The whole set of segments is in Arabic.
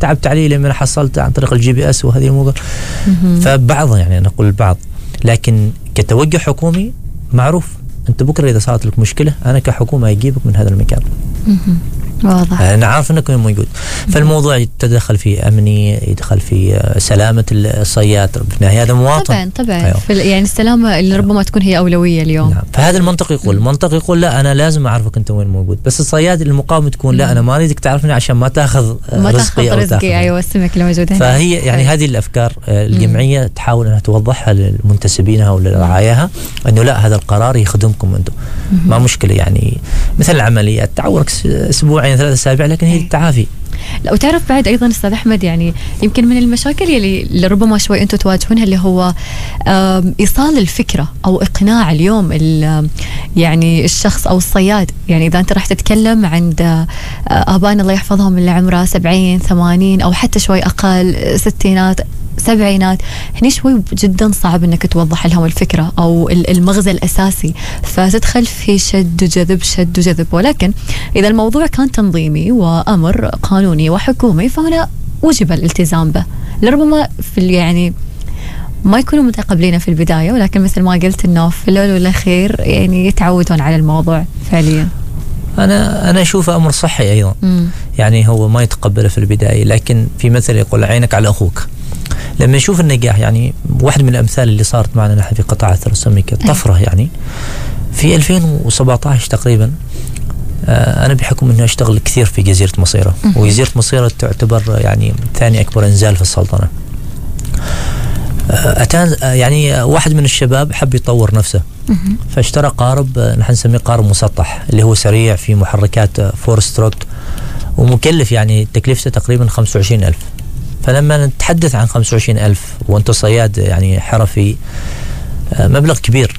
تعبت عليه لما حصلت عن طريق الGPS وهذه الأمور. فبعض يعني أنا أقول البعض، لكن كتوجه حكومي معروف أنت بكرة إذا صارت لك مشكلة أنا كحكومة أجيبك من هذا المكان. واضح. أنا عارف أنك موجود. فالموضوع يتدخل في أمني، يدخل في سلامة الصياد، في النهاية هذا مواطن. طبعا أيوه. يعني السلامة اللي ربما تكون هي أولوية اليوم. نعم. فهذا المنطق يقول، المنطق يقول لا أنا لازم أعرفك أنت وين موجود، بس الصياد المقاومة تكون لا أنا ما أريدك تعرفني عشان ما تأخذ رزقي أيوة السمك اللي موجود هنا. فهي يعني هذه الأفكار الجمعية تحاول أنها توضحها للمنتسبينها ولرعاياها أنه لا هذا القرار يخدمكم أنتم، ما مشكلة. يعني مثل العمليات تعورك أسبوعين 3 أسابيع لكن هي التعافي. لا وتعرف بعد أيضا أستاذ أحمد، يعني يمكن من المشاكل اللي ربما شوي أنتم تواجهونها اللي هو إيصال الفكرة أو إقناع اليوم يعني الشخص أو الصياد. يعني إذا أنت راح تتكلم عند آبائنا الله يحفظهم اللي عمره 70 80 أو حتى شوي أقل 60 70، هني شوي جدا صعب انك توضح لهم الفكرة او المغزى الاساسي، فتدخل في شد وجذب. ولكن اذا الموضوع كان تنظيمي وامر قانوني وحكومي فهنا وجب الالتزام به. لربما في يعني ما يكونوا متقبلين في البداية، ولكن مثل ما قلت انه في الاول والاخير يعني يتعودون على الموضوع فعليا. أنا أشوفه أمر صحي أيضا. يعني هو ما يتقبله في البداية، لكن في مثل يقول عينك على أخوك. لما يشوف النجاح، يعني واحد من الأمثال اللي صارت معنا نحن في قطاع الثروة السمكية طفرة. يعني في 2017 تقريبا أنا بحكم أنه أشتغل كثير في جزيرة مصيرة، وجزيرة مصيرة تعتبر يعني ثاني أكبر إنزال في السلطنة. أتان يعني واحد من الشباب حب يطور نفسه، فاشترى قارب نحن نسميه قارب مسطح اللي هو سريع في محركات 4 ستروك ومكلف، يعني تكلفته تقريبا 25,000. فلما نتحدث عن 25,000 وانت صياد يعني حرفي مبلغ كبير.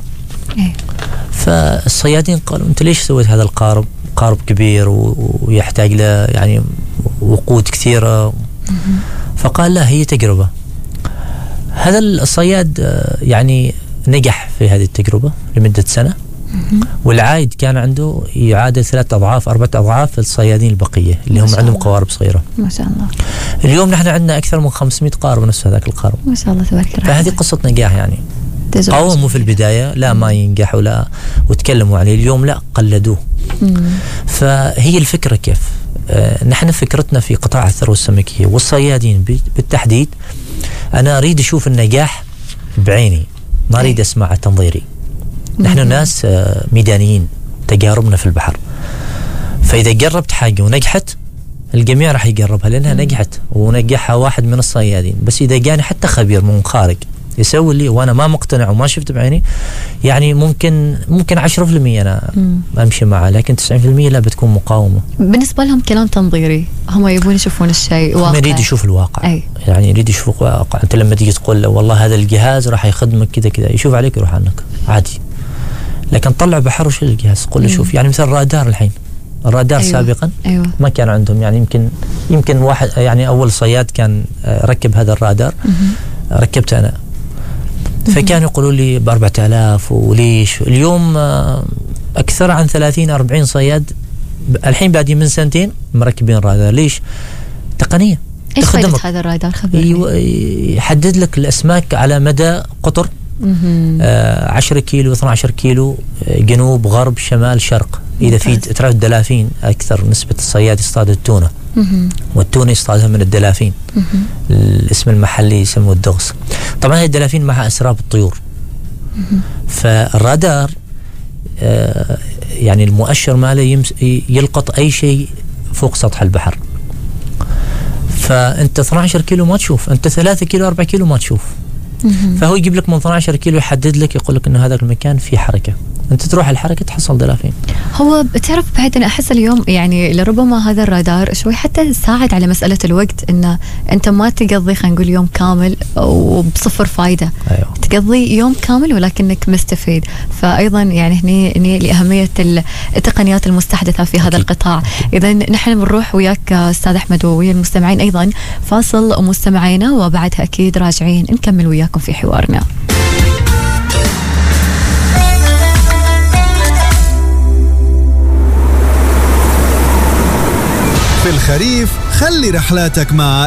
فالصيادين قالوا انت ليش سويت هذا القارب؟ قارب كبير ويحتاج له يعني وقود كثيرة. فقال لا هي تجربة. هذا الصياد يعني نجح في هذه التجربة لمدة سنة، والعائد كان عنده يعادل 3 أضعاف 4 أضعاف الصيادين البقية اللي هم عندهم قوارب صغيرة. ما شاء الله. اليوم نحن عندنا أكثر من 500 قارب نفس هذاك القارب. ما شاء الله تبارك الله. فهذه قصة نجاح. يعني قاوموا في البداية لا ما ينجح ولا وتكلموا عليه، اليوم لا قلدوه. فهي الفكرة كيف نحن فكرتنا في قطاع الثروة السمكية والصيادين بالتحديد، أنا أريد أشوف النجاح بعيني، ما أريد أسمع تنظيري. نحن ناس ميدانيين، تجاربنا في البحر. فإذا جربت حاجة ونجحت الجميع راح يجربها لأنها نجحت ونجحها واحد من الصيادين. بس إذا جاني حتى خبير من خارج يسوي لي وأنا ما مقتنع وما شفت بعيني، يعني ممكن 10% أنا أمشي معه، لكن 90% لا بتكون مقاومة. بالنسبة لهم كلام تنظيري، هم يبون يشوفون الشيء واقع. يريد يشوف الواقع. يعني يريد يشوف الواقع. أنت لما تيجي تقول له والله هذا الجهاز راح يخدمك كذا كذا، يشوف عليك يروح عنك عادي. لكن طلع بحر وش الجهاز؟ قل له شوف يعني مثل الرادار الحين. الرادار سابقا ما كان عندهم، يعني يمكن واحد يعني أول صياد كان ركب هذا الرادار، ركبته أنا. فكانوا يقولوا لي ب4,000 وليش. اليوم أكثر عن 30-40 صياد الحين بادين من 2 سنين مركبين الرادار. ليش؟ تقنية. إيش فائدة هذا الرادار؟ خبرني. يحدد لك الأسماك على مدى قطر 10 كيلو 12 كيلو، جنوب غرب شمال شرق. إذا في تعرف الدلافين أكثر نسبة الصياد يصطاد التونة، والتونة يصطادها من الدلافين. الاسم المحلي يسموه الدغس. طبعا هي الدلافين معها أسراب الطيور. فالرادار يعني المؤشر ماله يلقط أي شيء فوق سطح البحر. فأنت 12 كيلو ما تشوف، أنت 3 كيلو 4 كيلو ما تشوف. فهو يجيب لك من 12 كيلو يحدد لك، يقول لك إنه هذا المكان فيه حركة، أنت تروح الحركة تحصل دلافين. هو بتعرف بعد أنا أحس اليوم يعني لربما هذا الرادار شوي حتى ساعد على مسألة الوقت، إنه أنت ما تقضي خلينا نقول يوم كامل وبصفر فايدة. أيوه. تقضي يوم كامل ولكنك مستفيد. فأيضا يعني هني لأهمية التقنيات المستحدثة في هذا القطاع. إذا نحن بنروح وياك أستاذ أحمد ويا المستمعين أيضا فاصل مستمعينا، وبعدها أكيد راجعين نكمل وياكم في حوارنا. في الخريف خلي رحلاتك مع